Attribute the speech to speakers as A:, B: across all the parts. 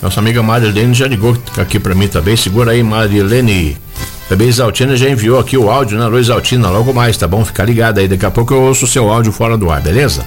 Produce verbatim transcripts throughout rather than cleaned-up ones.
A: Nossa amiga Marilene já ligou aqui pra mim também. Segura aí, Marilene. Também Exaltina já enviou aqui o áudio, né? Alô, Exaltina, logo mais, tá bom? Fica ligado aí, daqui a pouco eu ouço o seu áudio fora do ar, beleza?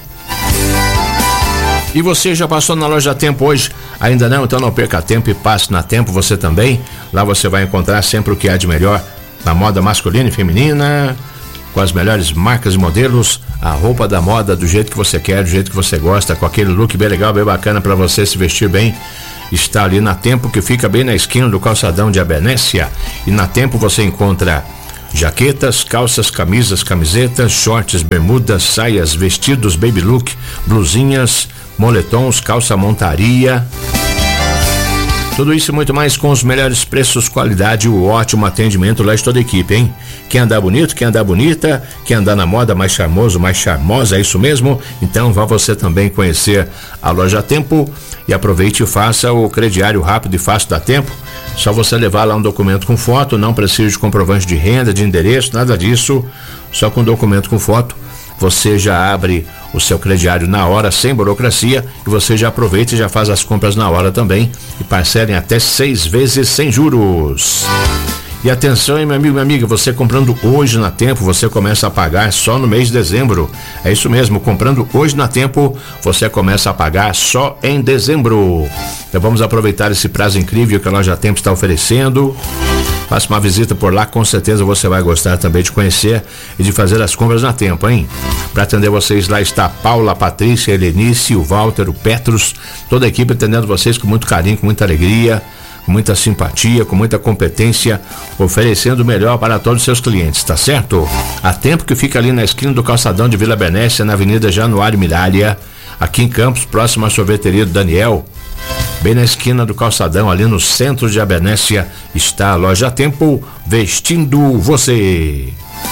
A: E você já passou na loja Tempo hoje? Ainda não? Então não perca tempo e passe na Tempo você também. Lá você vai encontrar sempre o que há de melhor na moda masculina e feminina, com as melhores marcas e modelos, a roupa da moda do jeito que você quer, do jeito que você gosta, com aquele look bem legal, bem bacana para você se vestir bem. Está ali na Tempo, que fica bem na esquina do calçadão de Abernésia. E na Tempo você encontra jaquetas, calças, camisas, camisetas, shorts, bermudas, saias, vestidos, baby look, blusinhas, moletons, calça montaria. Tudo isso e muito mais com os melhores preços, qualidade e o ótimo atendimento lá de toda a equipe, hein? Quer andar bonito, quer andar bonita, quer andar na moda mais charmoso, mais charmosa, é isso mesmo? Então vá você também conhecer a loja Tempo e aproveite e faça o crediário rápido e fácil da Tempo. Só você levar lá um documento com foto, não precisa de comprovante de renda, de endereço, nada disso. Só com documento com foto você já abre o seu crediário na hora, sem burocracia, e você já aproveita e já faz as compras na hora também e parcela em até seis vezes sem juros. E atenção, hein, meu amigo, minha amiga, você comprando hoje na Tempo, você começa a pagar só no mês de dezembro. É isso mesmo, comprando hoje na Tempo, você começa a pagar só em dezembro. Então vamos aproveitar esse prazo incrível que a loja Tempo está oferecendo. Faça uma visita por lá, com certeza você vai gostar também de conhecer e de fazer as compras na Tempo, hein? Para atender vocês lá está a Paula, a Patrícia, a Helenice, o Walter, o Petros, toda a equipe atendendo vocês com muito carinho, com muita alegria, com muita simpatia, com muita competência, oferecendo o melhor para todos os seus clientes, tá certo? A Tempo, que fica ali na esquina do calçadão de Vila Bernésia, na Avenida Januário Miralha, aqui em Campos, próximo à sorveteria do Daniel. Bem na esquina do calçadão, ali no centro de Abernésia, está a loja Tempo, vestindo você.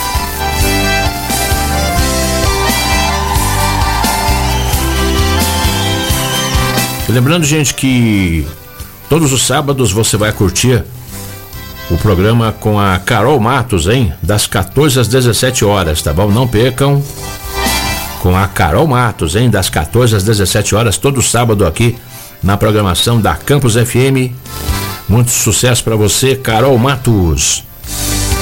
A: E lembrando, gente, que todos os sábados você vai curtir o programa com a Carol Matos, hein? Das quatorze às dezessete horas, tá bom? Não percam. Com a Carol Matos, hein? Das quatorze às dezessete horas, todo sábado aqui na programação da Campus F M. Muito sucesso para você, Carol Matos.